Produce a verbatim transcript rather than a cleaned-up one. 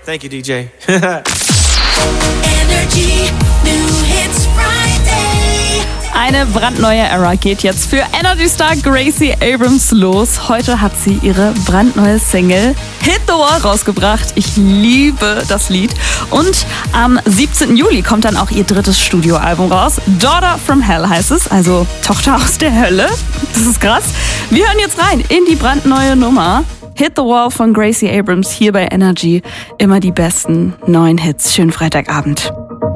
Thank you, D J. Energy New Hits Friday. Eine brandneue Era geht jetzt für Energy-Star Gracie Abrams los. Heute hat sie ihre brandneue Single Hit the Wall rausgebracht. Ich liebe das Lied. Und am siebzehnten Juli kommt dann auch ihr drittes Studioalbum raus. Daughter from Hell heißt es, also Tochter aus der Hölle. Das ist krass. Wir hören jetzt rein in die brandneue Nummer. Hit the Wall von Gracie Abrams hier bei Energy. Immer die besten neuen Hits. Schönen Freitagabend.